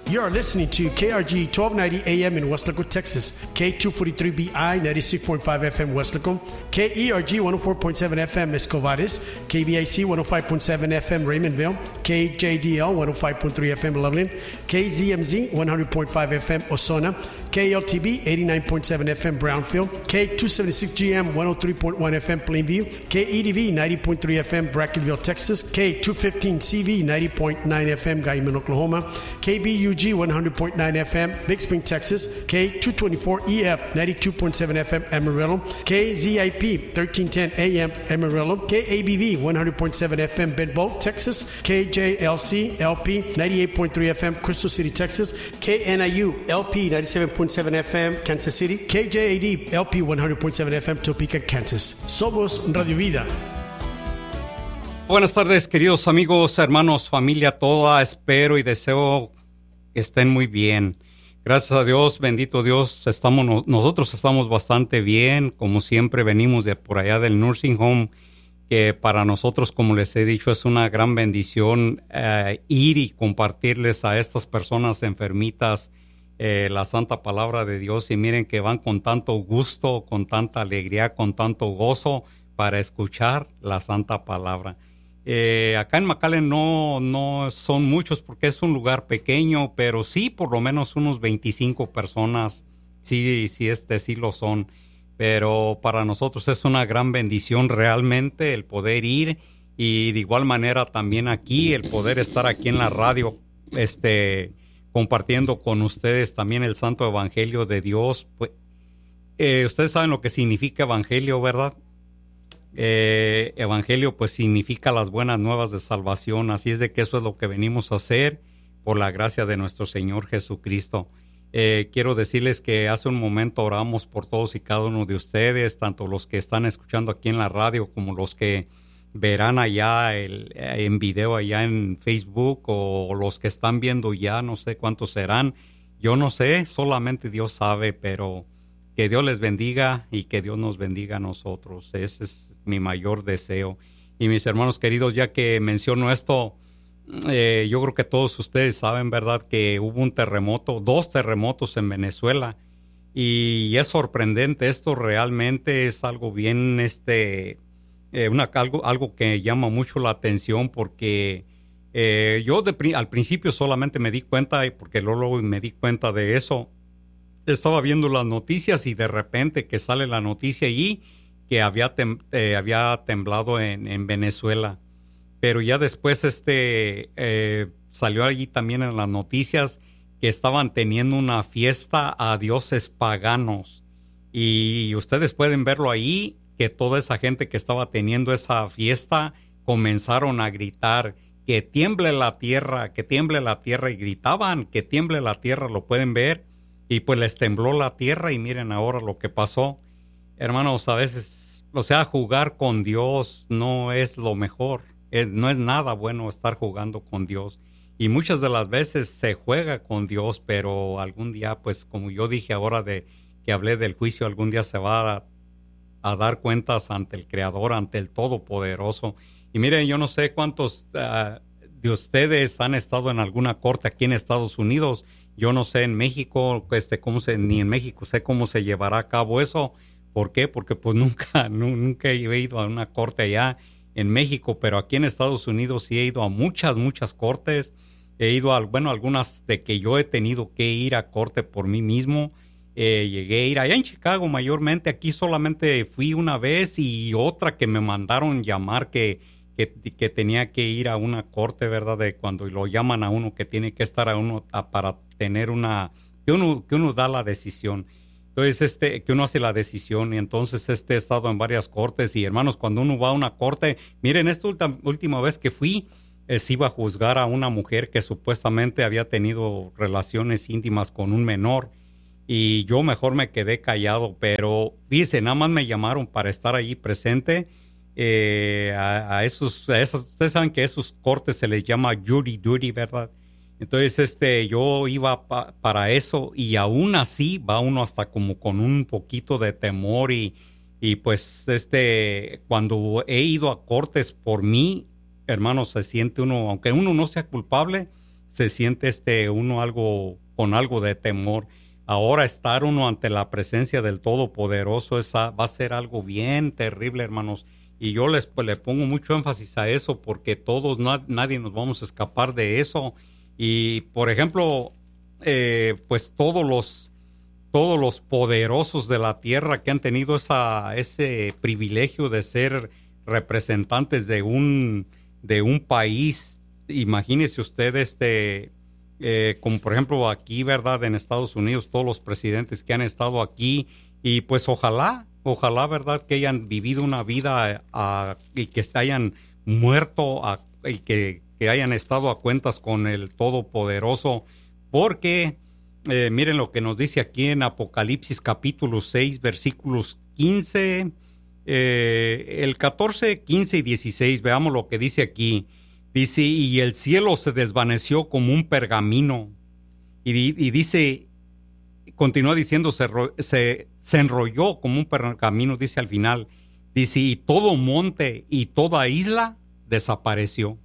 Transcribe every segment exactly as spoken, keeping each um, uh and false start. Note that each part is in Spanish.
You are listening to K R G twelve ninety A M in Weslaco, Texas, K two forty-three B I ninety-six point five F M Weslaco, K E R G one oh four point seven F M Escovares, K B I C one oh five point seven F M Raymondville, K J D L one oh five point three F M Loveland, K Z M Z one hundred point five F M Ozona, K L T B eighty-nine point seven F M Brownfield, K two seventy-six G M one oh three point one F M Plainview, K E D V ninety point three F M Brackenville, Texas, K two fifteen C V ninety point nine F M Guyman, Oklahoma, K B U G one hundred point nine F M Big Spring, Texas, K two twenty-four E F ninety-two point seven F M Amarillo, K Z I P thirteen ten A M Amarillo, K A B V one hundred point seven F M Bedboe, Texas, K J L C L P ninety-eight point three F M Crystal City, Texas, K N I U L P ninety-seven point seven F M Kansas City, K J A D L P one hundred point seven F M Topeka, Kansas. Somos Radio Vida. Buenas tardes, queridos amigos, hermanos, familia toda. Espero y deseo que estén muy bien. Gracias a Dios, bendito Dios, estamos nosotros estamos bastante bien. Como siempre, venimos de por allá del nursing home, que para nosotros, como les he dicho, es una gran bendición eh, ir y compartirles a estas personas enfermitas eh, la santa palabra de Dios. Y miren que van con tanto gusto, con tanta alegría, con tanto gozo para escuchar la santa palabra. Eh, acá en McAllen no, no son muchos porque es un lugar pequeño, pero sí por lo menos unos veinticinco personas, sí, sí, este, sí lo son. Pero para nosotros es una gran bendición realmente el poder ir, y de igual manera también aquí el poder estar aquí en la radio, este, compartiendo con ustedes también el santo evangelio de Dios. Pues, eh, ustedes saben lo que significa evangelio, ¿verdad? Eh, evangelio pues significa las buenas nuevas de salvación, así es de que eso es lo que venimos a hacer por la gracia de nuestro Señor Jesucristo. Eh, quiero decirles que hace un momento oramos por todos y cada uno de ustedes, tanto los que están escuchando aquí en la radio como los que verán allá el, en video allá en Facebook, o los que están viendo ya, no sé cuántos serán, yo no sé, solamente Dios sabe, pero que Dios les bendiga y que Dios nos bendiga a nosotros. Ese es mi mayor deseo. Y mis hermanos queridos, ya que menciono esto, eh, yo creo que todos ustedes saben, ¿verdad?, que hubo un terremoto, dos terremotos en Venezuela. Y es sorprendente, esto realmente es algo bien, este, eh, una, algo, algo que llama mucho la atención, porque eh, yo de, al principio solamente me di cuenta, porque luego me di cuenta de eso. Estaba viendo las noticias y de repente que sale la noticia allí que había, tem, eh, había temblado en, en Venezuela. Pero ya después este, eh, salió allí también en las noticias que estaban teniendo una fiesta a dioses paganos. Y ustedes pueden verlo ahí, que toda esa gente que estaba teniendo esa fiesta comenzaron a gritar que tiemble la tierra, que tiemble la tierra, y gritaban que tiemble la tierra, lo pueden ver. Y pues les tembló la tierra y miren ahora lo que pasó. Hermanos, a veces, o sea, jugar con Dios no es lo mejor. Es, no es nada bueno estar jugando con Dios. Y muchas de las veces se juega con Dios, pero algún día, pues como yo dije ahora de que hablé del juicio, algún día se va a, a dar cuentas ante el Creador, ante el Todopoderoso. Y miren, yo no sé cuántos uh, de ustedes han estado en alguna corte aquí en Estados Unidos. Yo no sé en México, este, cómo se, ni en México sé cómo se llevará a cabo eso. ¿Por qué? Porque pues nunca, nunca he ido a una corte allá en México, pero aquí en Estados Unidos sí he ido a muchas, muchas cortes. He ido a, bueno, algunas de que yo he tenido que ir a corte por mí mismo. Eh, llegué a ir allá en Chicago mayormente. Aquí solamente fui una vez, y otra que me mandaron llamar que, que, que tenía que ir a una corte, ¿verdad? De cuando lo llaman a uno, que tiene que estar a uno a, para tener una, que uno, que uno da la decisión. Entonces, este, que uno hace la decisión, y entonces este, he estado en varias cortes. Y hermanos, cuando uno va a una corte, miren, esta ulti- última vez que fui, eh, se iba a juzgar a una mujer que supuestamente había tenido relaciones íntimas con un menor, y yo mejor me quedé callado, pero fíjense, nada más me llamaron para estar allí presente. Eh, a, a esos, a esas, ustedes saben que a esos cortes se les llama jury duty, ¿verdad? Entonces, este, yo iba pa, para eso, y aún así va uno hasta como con un poquito de temor, y, y pues, este, cuando he ido a cortes por mí, hermanos, se siente uno, aunque uno no sea culpable, se siente este uno algo con algo de temor. Ahora estar uno ante la presencia del Todopoderoso esa, va a ser algo bien terrible, hermanos. Y yo les pues, le pongo mucho énfasis a eso porque todos, na, nadie nos vamos a escapar de eso. Y, por ejemplo, eh, pues todos los, todos los poderosos de la tierra que han tenido esa, ese privilegio de ser representantes de un, de un país, imagínese usted este... Eh, como por ejemplo aquí, ¿verdad? En Estados Unidos, todos los presidentes que han estado aquí y pues ojalá, ojalá, ¿verdad? Que hayan vivido una vida a, y que hayan muerto a, y que, que hayan estado a cuentas con el Todopoderoso, porque eh, miren lo que nos dice aquí en Apocalipsis capítulo seis, versículos quince, eh, el catorce, quince y dieciséis, veamos lo que dice aquí. Dice, y el cielo se desvaneció como un pergamino. Y, y dice, continúa diciendo, se, se, se enrolló como un pergamino, dice al final. Dice, y todo monte y toda isla desapareció.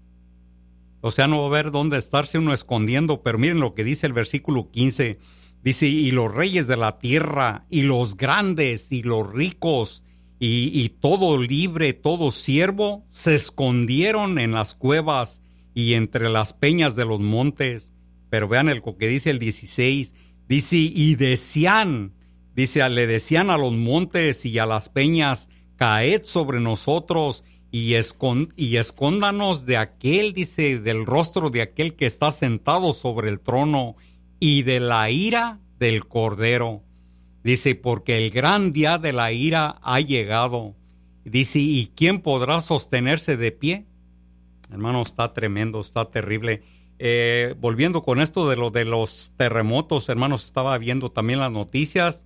O sea, no va a haber dónde estarse uno escondiendo. Pero miren lo que dice el versículo quince. Dice, y los reyes de la tierra, y los grandes, y los ricos, Y, y todo libre, todo siervo, se escondieron en las cuevas y entre las peñas de los montes. Pero vean el que dice el dieciséis, dice, y decían, dice, le decían a los montes y a las peñas, caed sobre nosotros y, escond, y escóndanos de aquel, dice, del rostro de aquel que está sentado sobre el trono y de la ira del Cordero. Dice, porque el gran día de la ira ha llegado. Dice, ¿y quién podrá sostenerse de pie? Hermano, está tremendo, está terrible. Eh, volviendo con esto de lo de los terremotos, hermanos, estaba viendo también las noticias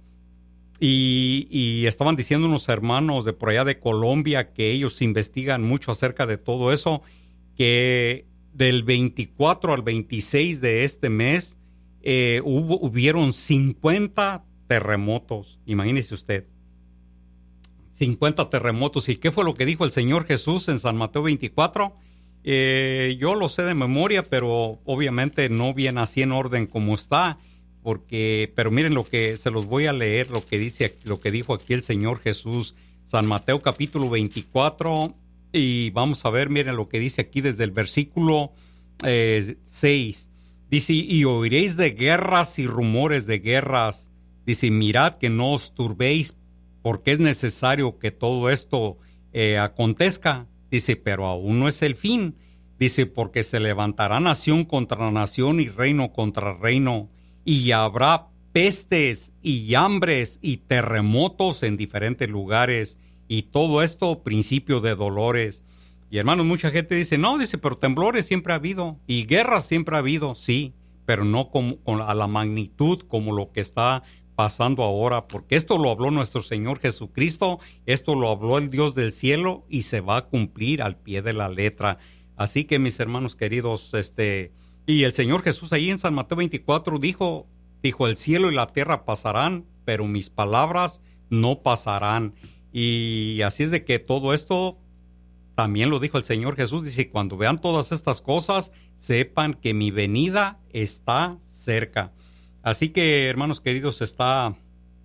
y, y estaban diciendo unos hermanos de por allá de Colombia que ellos investigan mucho acerca de todo eso, que del veinticuatro al veintiséis de este mes eh, hubo, hubieron cincuenta terremotos, imagínese usted, cincuenta terremotos. ¿Y qué fue lo que dijo el Señor Jesús en San Mateo veinticuatro? Eh, yo lo sé de memoria, pero obviamente no viene así en orden como está, porque, pero miren lo que, se los voy a leer, lo que dice, lo que dijo aquí el Señor Jesús, San Mateo capítulo veinticuatro, y vamos a ver, miren lo que dice aquí desde el versículo eh, seis, dice, y oiréis de guerras y rumores de guerras. Dice, mirad que no os turbéis, porque es necesario que todo esto eh, acontezca. Dice, pero aún no es el fin. Dice, porque se levantará nación contra nación y reino contra reino, y habrá pestes y hambres y terremotos en diferentes lugares, y todo esto principio de dolores. Y hermanos, mucha gente dice, no, dice, pero temblores siempre ha habido, y guerras siempre ha habido, sí, pero no como, con, a la magnitud como lo que está pasando ahora, porque esto lo habló nuestro Señor Jesucristo, esto lo habló el Dios del cielo y se va a cumplir al pie de la letra. Así que mis hermanos queridos, este, y el Señor Jesús ahí en San Mateo veinticuatro dijo, dijo, el cielo y la tierra pasarán, pero mis palabras no pasarán. Y así es de que todo esto también lo dijo el Señor Jesús, dice, cuando vean todas estas cosas, sepan que mi venida está cerca. Así que, hermanos queridos, está,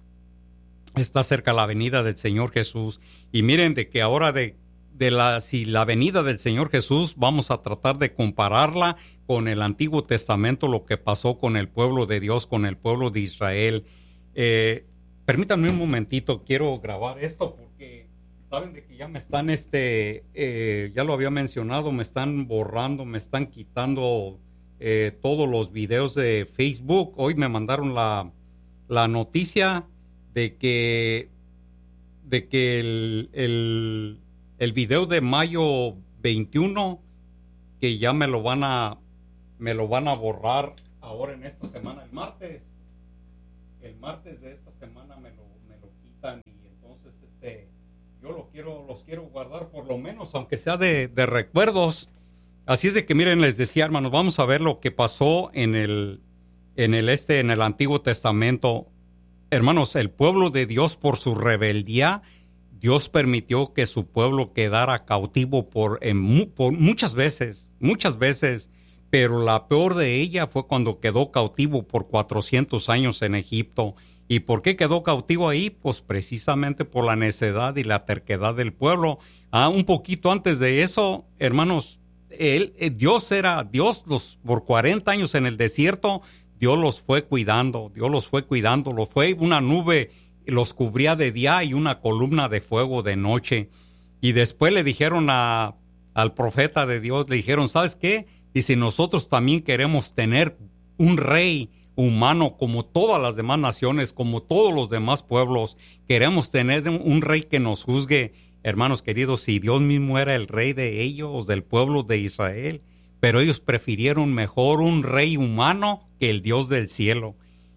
está cerca la venida del Señor Jesús. Y miren de que ahora de, de la, si la venida del Señor Jesús, vamos a tratar de compararla con el Antiguo Testamento, lo que pasó con el pueblo de Dios, con el pueblo de Israel. Eh, permítanme un momentito, quiero grabar esto porque saben de que ya me están, este, eh, ya lo había mencionado, me están borrando, me están quitando Eh, todos los videos de Facebook. Hoy me mandaron la, la noticia de que de que el, el, el video de mayo veintiuno que ya me lo van a me lo van a borrar ahora en esta semana, el martes el martes de esta semana me lo, me lo quitan, y entonces este yo lo quiero los quiero guardar por lo menos, aunque sea de, de recuerdos. Así es de que miren, les decía, hermanos, vamos a ver lo que pasó en el, en el este, en el Antiguo Testamento. Hermanos, el pueblo de Dios, por su rebeldía, Dios permitió que su pueblo quedara cautivo por, en, por muchas veces, muchas veces, pero la peor de ella fue cuando quedó cautivo por cuatrocientos años en Egipto. ¿Y por qué quedó cautivo ahí? Pues precisamente por la necedad y la terquedad del pueblo. Ah, un poquito antes de eso, hermanos, él, eh, Dios era, Dios los, por cuarenta años en el desierto, Dios los fue cuidando, Dios los fue cuidando, los fue una nube, los cubría de día y una columna de fuego de noche. Y después le dijeron a, al profeta de Dios, le dijeron, ¿sabes qué? Dice, nosotros también queremos tener un rey humano como todas las demás naciones, como todos los demás pueblos. Queremos tener un rey que nos juzgue. Hermanos queridos, si Dios mismo era el rey de ellos, del pueblo de Israel, pero ellos prefirieron mejor un rey humano que el Dios del cielo.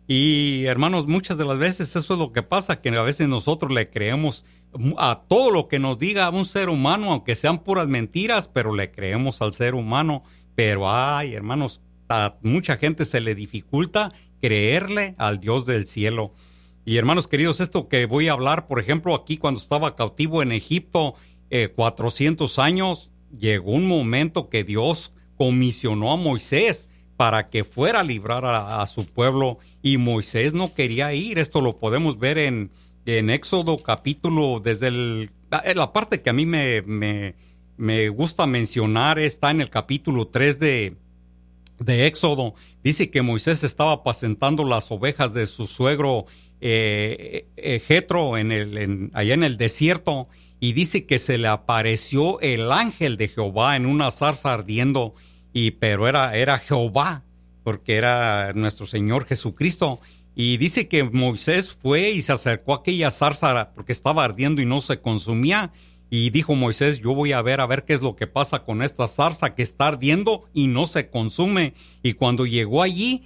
Y hermanos, muchas de las veces eso es lo que pasa, que a veces nosotros le creemos a todo lo que nos diga un ser humano, aunque sean puras mentiras, pero le creemos al ser humano. Pero ay, hermanos, a mucha gente se le dificulta creerle al Dios del cielo. Y hermanos queridos, esto que voy a hablar, por ejemplo, aquí cuando estaba cautivo en Egipto, eh, cuatrocientos años, llegó un momento que Dios comisionó a Moisés para que fuera a librar a, a su pueblo, y Moisés no quería ir. Esto lo podemos ver en, en Éxodo capítulo, desde el, la parte que a mí me, me, me gusta mencionar está en el capítulo tres de de Éxodo. Dice que Moisés estaba apacentando las ovejas de su suegro eh, eh, Jetro en el, en, allá en el desierto, y dice que se le apareció el ángel de Jehová en una zarza ardiendo, y pero era, era Jehová, porque era nuestro Señor Jesucristo. Y dice que Moisés fue y se acercó a aquella zarza porque estaba ardiendo y no se consumía. Y dijo Moisés, yo voy a ver, a ver qué es lo que pasa con esta zarza que está ardiendo y no se consume. Y cuando llegó allí,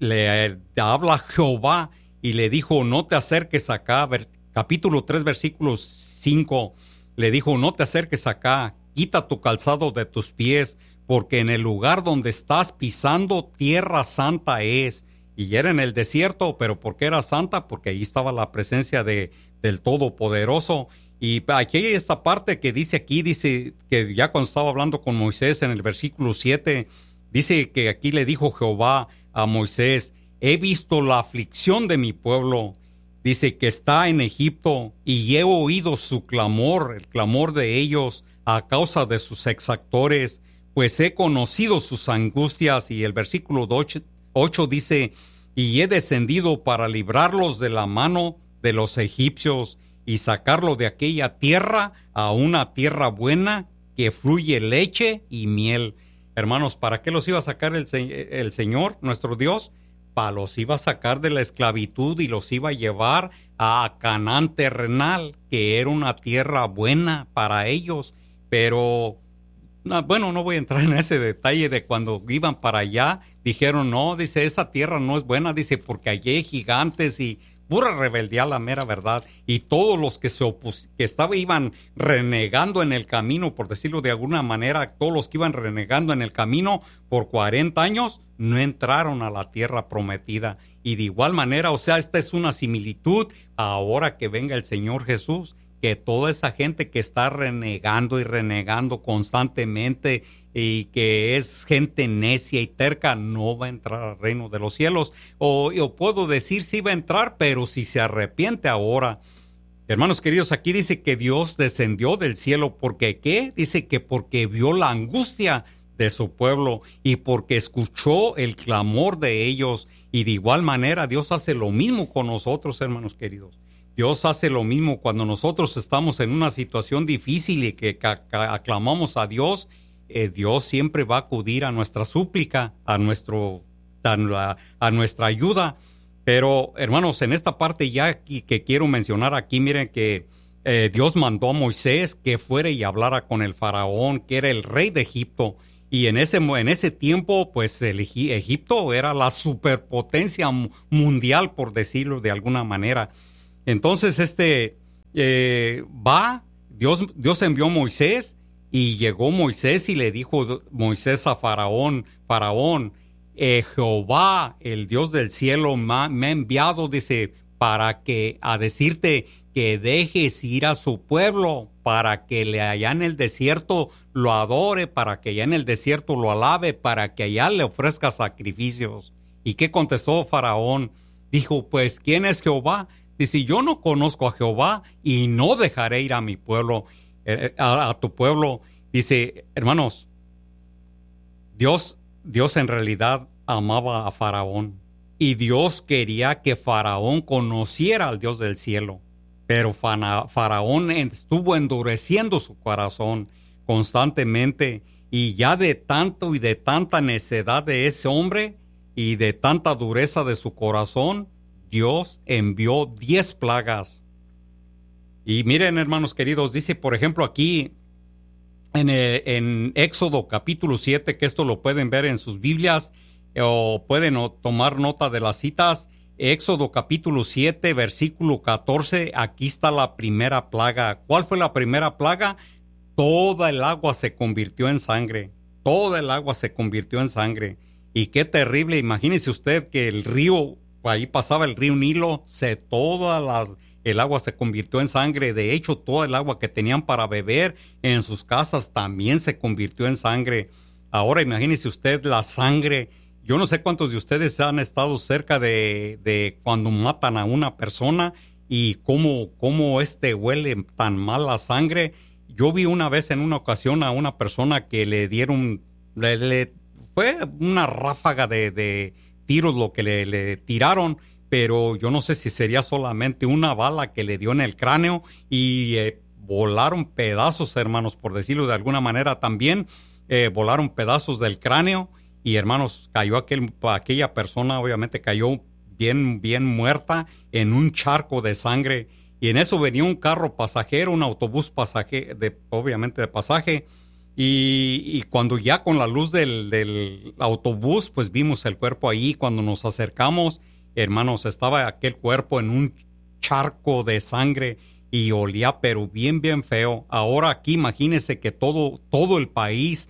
le habla Jehová y le dijo, no te acerques acá. Ver, capítulo tres, versículo cinco, le dijo, no te acerques acá, quita tu calzado de tus pies, porque en el lugar donde estás pisando tierra santa es. Y era en el desierto, pero ¿por qué era santa? Porque ahí estaba la presencia de, del Todopoderoso. Y aquí hay esta parte que dice aquí, dice que ya cuando estaba hablando con Moisés en el versículo siete, dice que aquí le dijo Jehová a Moisés, he visto la aflicción de mi pueblo, dice que está en Egipto, y he oído su clamor, el clamor de ellos a causa de sus exactores, pues he conocido sus angustias. Y el versículo ocho dice, y he descendido para librarlos de la mano de los egipcios, y sacarlo de aquella tierra a una tierra buena que fluye leche y miel. Hermanos, ¿para qué los iba a sacar el, el Señor, nuestro Dios? Para los iba a sacar de la esclavitud y los iba a llevar a Canaán terrenal, que era una tierra buena para ellos. Pero, no, bueno, no voy a entrar en ese detalle de cuando iban para allá. Dijeron, no, dice, esa tierra no es buena, dice, porque allí hay gigantes y pura rebeldía, la mera verdad. Y todos los que se opus que estaban, iban renegando en el camino, por decirlo de alguna manera, todos los que iban renegando en el camino por cuarenta años, no entraron a la tierra prometida. Y de igual manera, o sea, esta es una similitud ahora que venga el Señor Jesús, que toda esa gente que está renegando y renegando constantemente y que es gente necia y terca, no va a entrar al reino de los cielos. O, o puedo decir sí va a entrar, pero si se arrepiente ahora. Hermanos queridos, aquí dice que Dios descendió del cielo. ¿Porque qué? Dice que porque vio la angustia de su pueblo y porque escuchó el clamor de ellos. Y de igual manera Dios hace lo mismo con nosotros, hermanos queridos. Dios hace lo mismo cuando nosotros estamos en una situación difícil y que aclamamos a Dios. Eh, Dios siempre va a acudir a nuestra súplica, a, nuestro, a, a nuestra ayuda. Pero, hermanos, en esta parte ya que, que quiero mencionar aquí, miren que eh, Dios mandó a Moisés que fuera y hablara con el faraón, que era el rey de Egipto. Y en ese, en ese tiempo, pues el Egipto era la superpotencia mundial, por decirlo de alguna manera. Entonces, este eh, va, Dios, Dios envió a Moisés, y llegó Moisés y le dijo Moisés a Faraón, Faraón, eh, Jehová, el Dios del cielo, ma, me ha enviado, dice, para que, a decirte que dejes ir a su pueblo, para que le allá en el desierto lo adore, para que allá en el desierto lo alabe, para que allá le ofrezca sacrificios. ¿Y qué contestó Faraón? Dijo, pues, ¿quién es Jehová? Dice, yo no conozco a Jehová y no dejaré ir a mi pueblo, eh, a, a tu pueblo. Dice, hermanos, Dios, Dios en realidad amaba a Faraón y Dios quería que Faraón conociera al Dios del cielo. Pero Faraón estuvo endureciendo su corazón constantemente, y ya de tanto y de tanta necedad de ese hombre y de tanta dureza de su corazón, Dios envió diez plagas. Y miren, hermanos queridos, dice por ejemplo aquí en, eh, en Éxodo capítulo siete, que esto lo pueden ver en sus Biblias eh, o pueden o, tomar nota de las citas. Éxodo capítulo siete, versículo catorce, aquí está la primera plaga. ¿Cuál fue la primera plaga? Toda el agua se convirtió en sangre. Toda el agua se convirtió en sangre. Y qué terrible, imagínese usted que el río, ahí pasaba el río Nilo, se, toda las, el agua se convirtió en sangre. De hecho, toda el agua que tenían para beber en sus casas también se convirtió en sangre. Ahora imagínese usted la sangre. Yo no sé cuántos de ustedes han estado cerca de, de cuando matan a una persona y cómo, cómo este huele tan mal la sangre. Yo vi una vez en una ocasión a una persona que le dieron, le, le, fue una ráfaga de, de tiros lo que le, le tiraron, pero yo no sé si sería solamente una bala que le dio en el cráneo y eh, volaron pedazos, hermanos, por decirlo de alguna manera también, eh, volaron pedazos del cráneo. Y hermanos, cayó aquel, aquella persona, obviamente cayó bien, bien muerta en un charco de sangre. Y en eso venía un carro pasajero, un autobús pasaje, de, obviamente de pasaje. Y, y cuando ya con la luz del, del autobús, pues vimos el cuerpo ahí. Cuando nos acercamos, hermanos, estaba aquel cuerpo en un charco de sangre y olía pero bien, bien feo. Ahora aquí imagínense que todo, todo el país...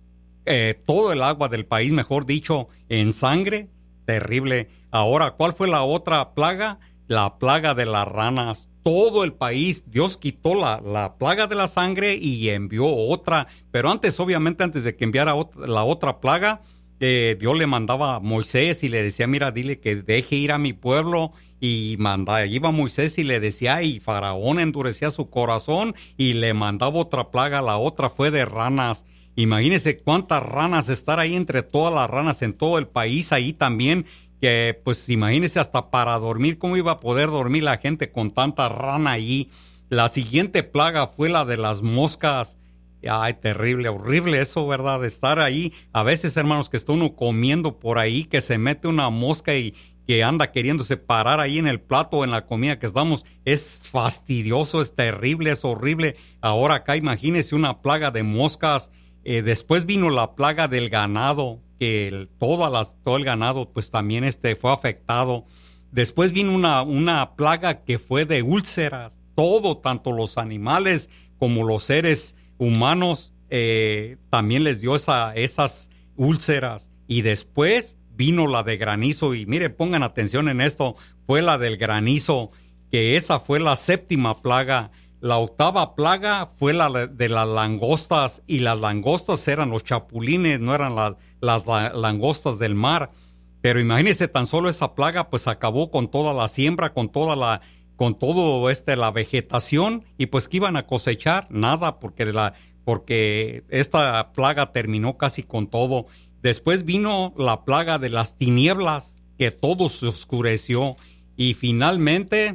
Eh, todo el agua del país, mejor dicho, en sangre, terrible. Ahora, ¿cuál fue la otra plaga? La plaga de las ranas. Todo el país, Dios quitó la, la plaga de la sangre y envió otra. Pero antes, obviamente, antes de que enviara otra, la otra plaga, eh, Dios le mandaba a Moisés y le decía, mira, dile que deje ir a mi pueblo. Y mandaba, iba Moisés y le decía, y Faraón endurecía su corazón y le mandaba otra plaga. La otra fue de ranas. Imagínese cuántas ranas, estar ahí entre todas las ranas en todo el país, ahí también, que pues imagínese hasta para dormir, cómo iba a poder dormir la gente con tanta rana ahí. La siguiente plaga fue la de las moscas. Ay, terrible, horrible eso, ¿verdad? Estar ahí, a veces, hermanos, que está uno comiendo por ahí, que se mete una mosca y que anda queriéndose parar ahí en el plato o en la comida que estamos, es fastidioso, es terrible, es horrible. Ahora acá imagínese una plaga de moscas. Eh, después vino la plaga del ganado, que el, todas las, todo el ganado pues también este, fue afectado. Después vino una, una plaga que fue de úlceras. Todo, tanto los animales como los seres humanos, eh, también les dio esa, esas úlceras. Y después vino la de granizo. Y mire, pongan atención en esto, fue la del granizo, que esa fue la séptima plaga. La octava plaga fue la de las langostas, y las langostas eran los chapulines, no eran la, las la, langostas del mar. Pero imagínense, tan solo esa plaga pues acabó con toda la siembra, con toda la, con todo este la vegetación, y pues ¿qué iban a cosechar? Nada, porque la, porque esta plaga terminó casi con todo. Después vino la plaga de las tinieblas, que todo se oscureció, y finalmente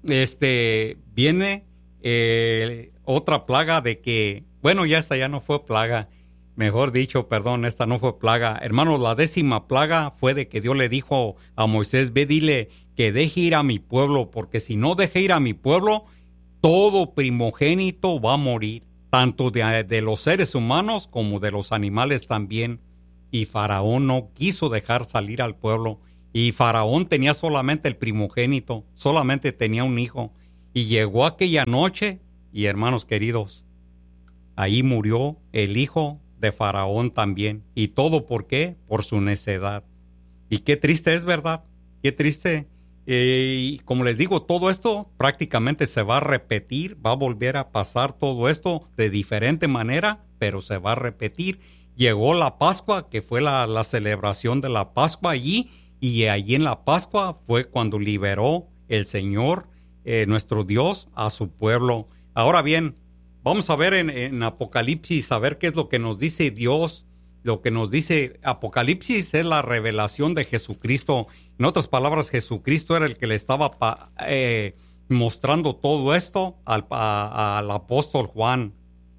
este viene Eh, otra plaga de que, bueno, ya esta ya no fue plaga, mejor dicho, perdón, esta no fue plaga. Hermanos, la décima plaga fue de que Dios le dijo a Moisés, ve, dile que deje ir a mi pueblo, porque si no deje ir a mi pueblo, todo primogénito va a morir, tanto de, de los seres humanos como de los animales también. Y Faraón no quiso dejar salir al pueblo, y Faraón tenía solamente el primogénito, solamente tenía un hijo. Y llegó aquella noche, y hermanos queridos, ahí murió el hijo de Faraón también. ¿Y todo por qué? Por su necedad. Y qué triste es, ¿verdad? Qué triste. Eh, y como les digo, todo esto prácticamente se va a repetir, va a volver a pasar todo esto de diferente manera, pero se va a repetir. Llegó la Pascua, que fue la, la celebración de la Pascua allí, y allí en la Pascua fue cuando liberó el Señor, eh, nuestro Dios, a su pueblo. Ahora bien, vamos a ver en, en Apocalipsis, a ver qué es lo que nos dice Dios. Lo que nos dice Apocalipsis es la revelación de Jesucristo. En otras palabras, Jesucristo era el que le estaba pa, eh, mostrando todo esto al, a, al apóstol Juan,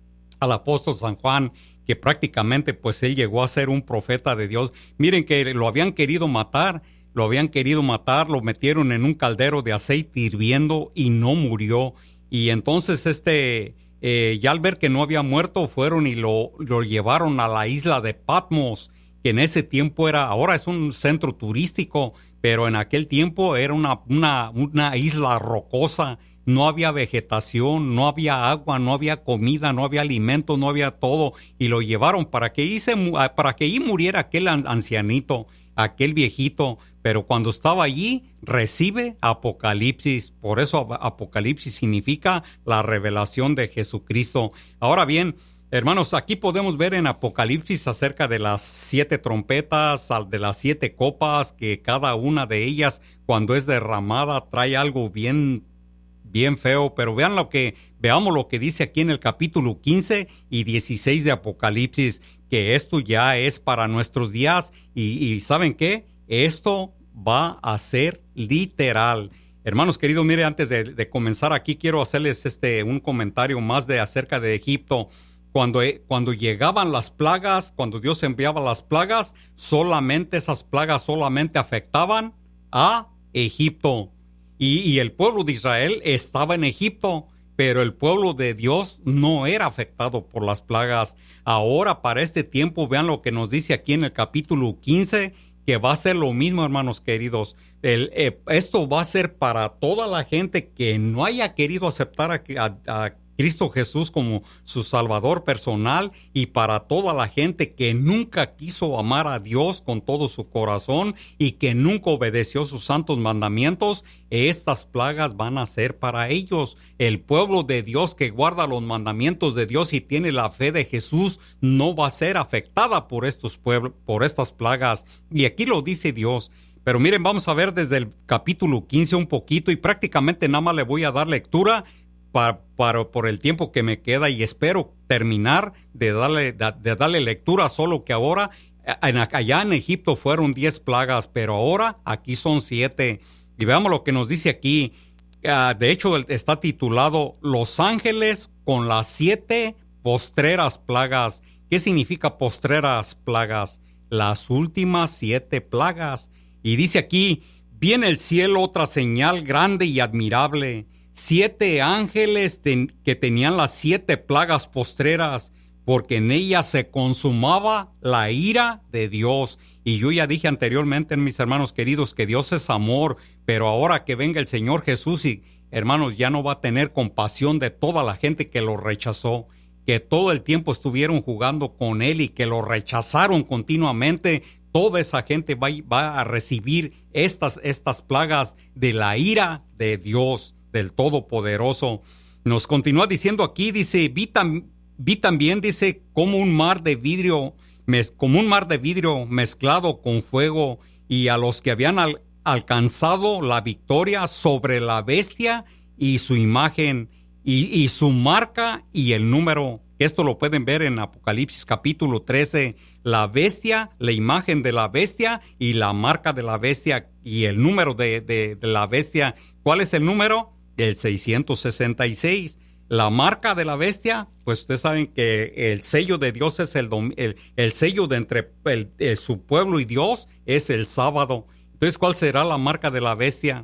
al apóstol San Juan, que prácticamente pues él llegó a ser un profeta de Dios. Miren que lo habían querido matar, lo habían querido matar, lo metieron en un caldero de aceite hirviendo y no murió. Y entonces este, eh, ya al ver que no había muerto, fueron y lo, lo llevaron a la isla de Patmos, que en ese tiempo era, ahora es un centro turístico, pero en aquel tiempo era una, una, una isla rocosa. No había vegetación, no había agua, no había comida, no había alimento, no había todo. Y lo llevaron para que ahí, se, para que ahí muriera aquel ancianito, aquel viejito. Pero cuando estaba allí, recibe Apocalipsis. Por eso Apocalipsis significa la revelación de Jesucristo. Ahora bien, hermanos, aquí podemos ver en Apocalipsis acerca de las siete trompetas, de las siete copas, que cada una de ellas, cuando es derramada, trae algo bien bien feo, pero vean lo que, veamos lo que dice aquí en el capítulo quince y dieciséis de Apocalipsis, que esto ya es para nuestros días, y, y ¿saben qué? Esto va a ser literal. Hermanos queridos, mire, antes de, de comenzar aquí, quiero hacerles este, un comentario más de acerca de Egipto. Cuando, cuando llegaban las plagas, cuando Dios enviaba las plagas, solamente esas plagas solamente afectaban a Egipto. Y, y el pueblo de Israel estaba en Egipto, pero el pueblo de Dios no era afectado por las plagas. Ahora, para este tiempo, vean lo que nos dice aquí en el capítulo quince, que va a ser lo mismo, hermanos queridos. El, eh, esto va a ser para toda la gente que no haya querido aceptar a, a, a Cristo Jesús como su Salvador personal, y para toda la gente que nunca quiso amar a Dios con todo su corazón y que nunca obedeció sus santos mandamientos. Estas plagas van a ser para ellos. El pueblo de Dios que guarda los mandamientos de Dios y tiene la fe de Jesús no va a ser afectada por estos pueblos, por estas plagas. Y aquí lo dice Dios. Pero miren, vamos a ver desde el capítulo quince un poquito, y prácticamente nada más le voy a dar lectura Para, para, por el tiempo que me queda, y espero terminar de darle, de, de darle lectura, solo que ahora en, allá en Egipto fueron diez plagas, pero ahora aquí son siete. Y veamos lo que nos dice aquí. Uh, de hecho, está titulado Los ángeles con las siete postreras plagas. ¿Qué significa postreras plagas? Las últimas siete plagas. Y dice aquí, vi en el cielo otra señal grande y admirable. Siete ángeles ten, que tenían las siete plagas postreras, porque en ellas se consumaba la ira de Dios. Y yo ya dije anteriormente, mis hermanos queridos, que Dios es amor, pero ahora que venga el Señor Jesús, y hermanos, ya no va a tener compasión de toda la gente que lo rechazó, que todo el tiempo estuvieron jugando con Él y que lo rechazaron continuamente. Toda esa gente va, va a recibir estas, estas plagas de la ira de Dios, del Todopoderoso. Nos continúa diciendo aquí, dice, vi, tam, vi también, dice, como un mar de vidrio, mez, como un mar de vidrio mezclado con fuego, y a los que habían al, alcanzado la victoria sobre la bestia y su imagen, y, y su marca y el número. Esto lo pueden ver en Apocalipsis capítulo trece, la bestia, la imagen de la bestia y la marca de la bestia y el número de, de, de la bestia. ¿Cuál es el número? El seiscientos sesenta y seis. La marca de la bestia, pues ustedes saben que el sello de Dios es el, el, el sello de entre el, el, su pueblo y Dios es el sábado. Entonces, ¿cuál será la marca de la bestia?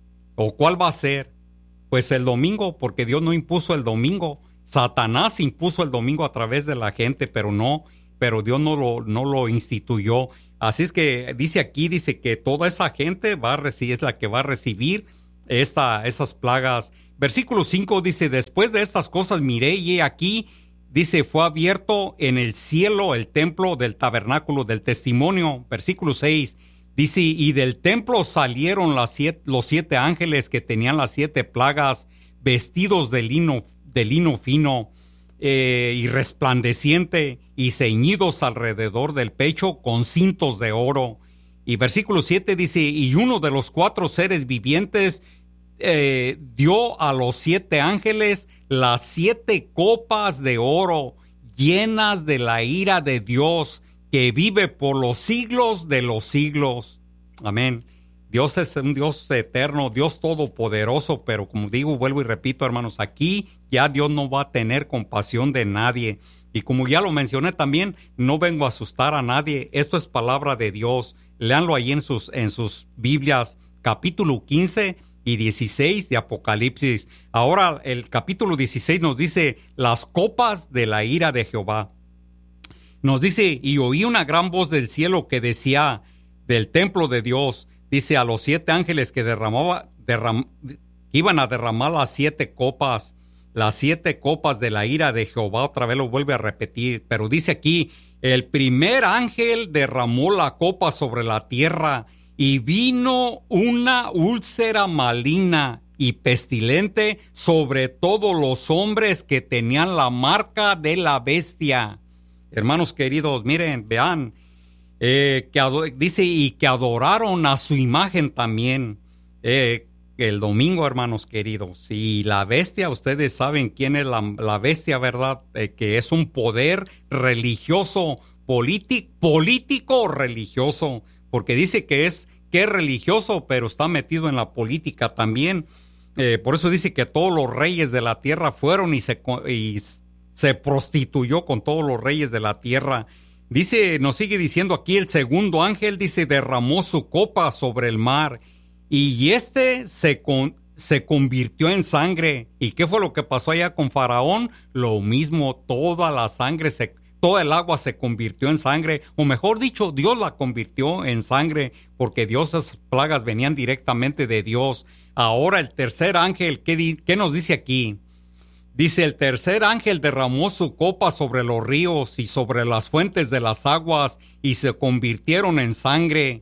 ¿O cuál va a ser? Pues el domingo, porque Dios no impuso el domingo. Satanás impuso el domingo a través de la gente, pero no, pero Dios no lo, no lo instituyó. Así es que dice aquí, dice que toda esa gente va a recibir, es la que va a recibir esta, esas plagas. Versículo cinco dice, después de estas cosas miré y he aquí, dice, fue abierto en el cielo el templo del tabernáculo del testimonio. Versículo seis dice, y del templo salieron las siete, los siete ángeles que tenían las siete plagas, vestidos de lino, de lino fino, eh, y resplandeciente, y ceñidos alrededor del pecho con cintos de oro. Y versículo siete dice, y uno de los cuatro seres vivientes eh, dio a los siete ángeles las siete copas de oro llenas de la ira de Dios, que vive por los siglos de los siglos. Amén. Dios es un Dios eterno, Dios todopoderoso, pero como digo, vuelvo y repito, hermanos, aquí ya Dios no va a tener compasión de nadie. Y como ya lo mencioné también, no vengo a asustar a nadie. Esto es palabra de Dios. Léanlo ahí en sus, en sus Biblias, capítulo quince y dieciséis de Apocalipsis. Ahora el capítulo dieciséis nos dice las copas de la ira de Jehová. Nos dice, y oí una gran voz del cielo que decía del templo de Dios, dice, a los siete ángeles que derramaba, derram, que iban a derramar las siete copas, las siete copas de la ira de Jehová. Otra vez lo vuelve a repetir, pero dice aquí, el primer ángel derramó la copa sobre la tierra, y vino una úlcera maligna y pestilente sobre todos los hombres que tenían la marca de la bestia. Hermanos queridos, miren, vean, eh, que ado- dice, y que adoraron a su imagen también. Eh, el domingo, hermanos queridos, y la bestia, ustedes saben quién es la, la bestia, ¿verdad? Eh, que es un poder religioso, político, político religioso, porque dice que es, que es religioso, pero está metido en la política también. Eh, por eso dice que todos los reyes de la tierra fueron y se, y se prostituyó con todos los reyes de la tierra. Dice, nos sigue diciendo aquí el segundo ángel, dice, derramó su copa sobre el mar, y este se, con, se convirtió en sangre. ¿Y qué fue lo que pasó allá con Faraón? Lo mismo, toda la sangre, se, toda el agua se convirtió en sangre, o mejor dicho, Dios la convirtió en sangre, porque Dios, esas plagas venían directamente de Dios. Ahora el tercer ángel, ¿qué, di, qué nos dice aquí? Dice, el tercer ángel derramó su copa sobre los ríos y sobre las fuentes de las aguas, y se convirtieron en sangre.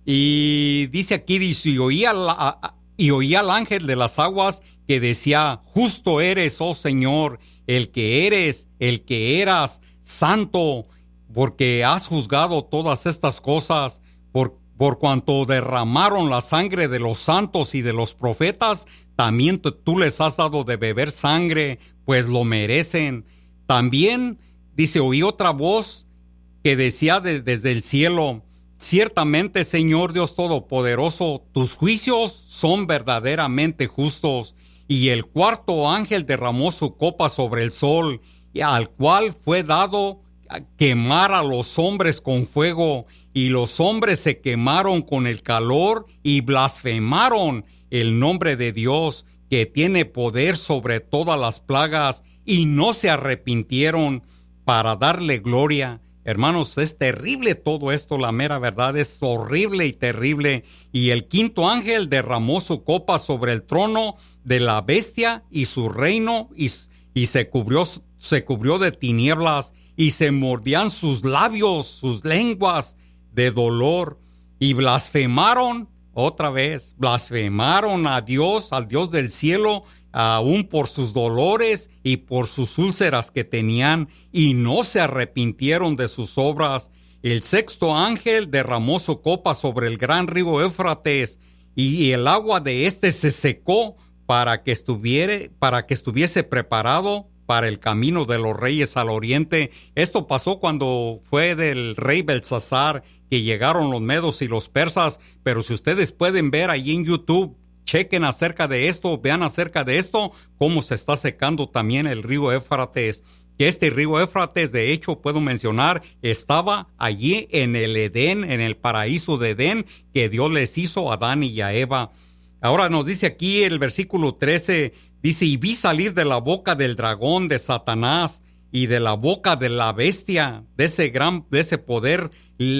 Y dice aquí, dice, y oía, la, y oía al ángel de las aguas que decía, justo eres, oh Señor, el que eres, el que eras, santo, porque has juzgado todas estas cosas, por, por cuanto derramaron la sangre de los santos y de los profetas, también tú les has dado de beber sangre, pues lo merecen. También, dice, oí otra voz que decía de, desde el cielo, ciertamente, Señor Dios Todopoderoso, tus juicios son verdaderamente justos. Y el cuarto ángel derramó su copa sobre el sol, al cual fue dado quemar a los hombres con fuego, y los hombres se quemaron con el calor y blasfemaron el nombre de Dios, que tiene poder sobre todas las plagas, y no se arrepintieron para darle gloria. Hermanos, es terrible todo esto, la mera verdad, es horrible y terrible. Y el quinto ángel derramó su copa sobre el trono de la bestia y su reino, y, y se cubrió, se cubrió de tinieblas, y se mordían sus labios, sus lenguas de dolor, y blasfemaron otra vez, blasfemaron a Dios, al Dios del cielo, aún por sus dolores y por sus úlceras que tenían, y no se arrepintieron de sus obras. El sexto ángel derramó su copa sobre el gran río Éufrates, y el agua de éste se secó para que estuviera, para que estuviese preparado para el camino de los reyes al oriente. Esto pasó cuando fue del rey Belsasar que llegaron los medos y los persas, pero si ustedes pueden ver ahí en YouTube, chequen acerca de esto, vean acerca de esto, cómo se está secando también el río Éufrates. Que este río Éufrates, de hecho, puedo mencionar, estaba allí en el Edén, en el paraíso de Edén, que Dios les hizo a Adán y a Eva. Ahora nos dice aquí el versículo trece, dice, y vi salir de la boca del dragón, de Satanás, y de la boca de la bestia, de ese gran, de ese poder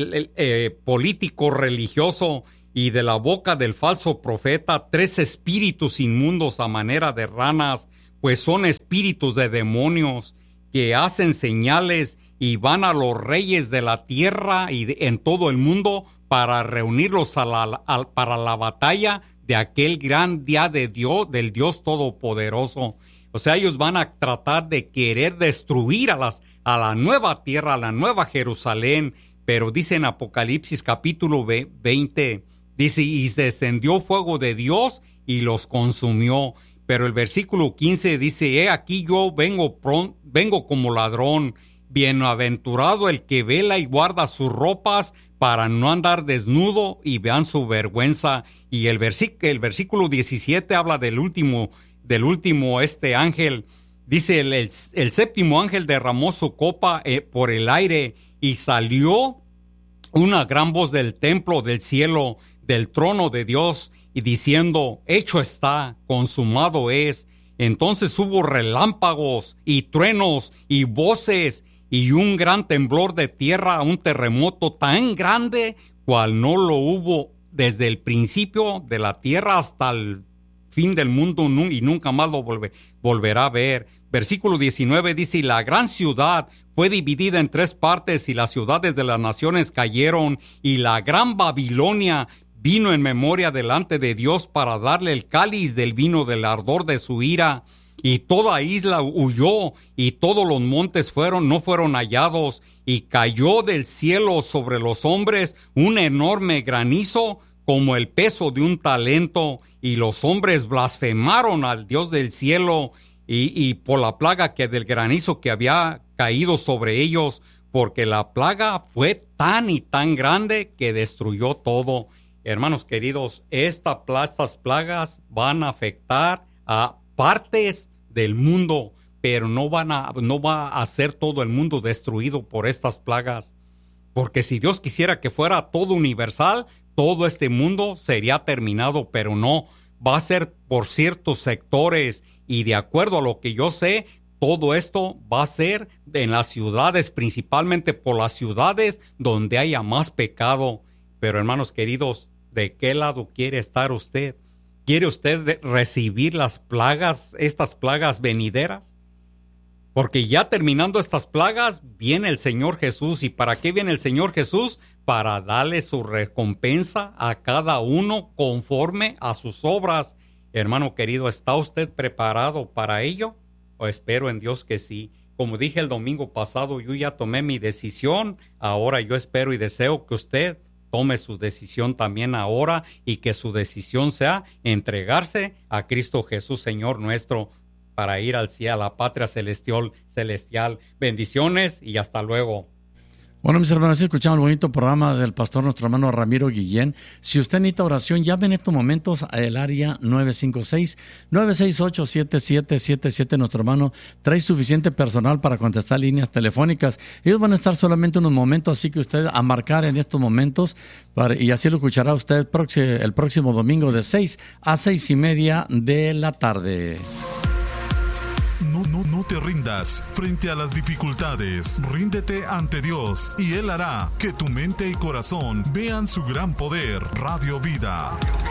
eh, político religioso, y de la boca del falso profeta, tres espíritus inmundos a manera de ranas, pues son espíritus de demonios, que hacen señales y van a los reyes de la tierra y de, en todo el mundo, para reunirlos a la, a, para la batalla de aquel gran día de Dios, del Dios Todopoderoso. O sea, ellos van a tratar de querer destruir a, las, a la nueva tierra, a la nueva Jerusalén. Pero dice en Apocalipsis capítulo veinte, dice, y descendió fuego de Dios y los consumió. Pero el versículo quince dice, he aquí yo vengo, pron- vengo como ladrón, bienaventurado el que vela y guarda sus ropas para no andar desnudo y vean su vergüenza. Y el, versíc- el versículo diecisiete habla del último, del último este ángel. Dice, el, el, el séptimo ángel derramó su copa eh, por el aire y salió una gran voz del templo, del cielo, del trono de Dios, y diciendo, hecho está, consumado es. Entonces hubo relámpagos y truenos y voces y un gran temblor de tierra, un terremoto tan grande cual no lo hubo desde el principio de la tierra hasta el fin del mundo y nunca más lo volve, volverá a ver. Versículo diecinueve dice, y la gran ciudad fue dividida en tres partes y las ciudades de las naciones cayeron y la gran Babilonia vino en memoria delante de Dios para darle el cáliz del vino del ardor de su ira. Y toda isla huyó y todos los montes fueron, no fueron hallados, y cayó del cielo sobre los hombres un enorme granizo como el peso de un talento, y los hombres blasfemaron al Dios del cielo y, y por la plaga que del granizo que había caído sobre ellos, porque la plaga fue tan y tan grande que destruyó todo. Hermanos queridos, esta, estas plagas van a afectar a partes del mundo, pero no van a, no va a ser todo el mundo destruido por estas plagas. Porque si Dios quisiera que fuera todo universal, todo este mundo sería terminado, pero no, va a ser por ciertos sectores, y de acuerdo a lo que yo sé, todo esto va a ser en las ciudades, principalmente por las ciudades donde haya más pecado. Pero hermanos queridos, ¿de qué lado quiere estar usted? ¿Quiere usted recibir las plagas, estas plagas venideras? Porque ya terminando estas plagas, viene el Señor Jesús. ¿Y para qué viene el Señor Jesús? Para darle su recompensa a cada uno conforme a sus obras. Hermano querido, ¿está usted preparado para ello? O espero en Dios que sí. Como dije el domingo pasado, yo ya tomé mi decisión. Ahora yo espero y deseo que usted tome su decisión también ahora, y que su decisión sea entregarse a Cristo Jesús, Señor nuestro, para ir al cielo, a la patria celestial, celestial. Bendiciones y hasta luego. Bueno, mis hermanos, escuchamos el bonito programa del pastor, nuestro hermano Ramiro Guillén. Si usted necesita oración, llame en estos momentos al área nueve cinco seis, nueve seis ocho, siete siete siete siete. Nuestro hermano trae suficiente personal para contestar líneas telefónicas. Ellos van a estar solamente unos momentos, así que usted a marcar en estos momentos, para, y así lo escuchará usted el próximo domingo de seis a seis y media de la tarde. No, no, no te rindas frente a las dificultades. Ríndete ante Dios y Él hará que tu mente y corazón vean su gran poder. Radio Vida.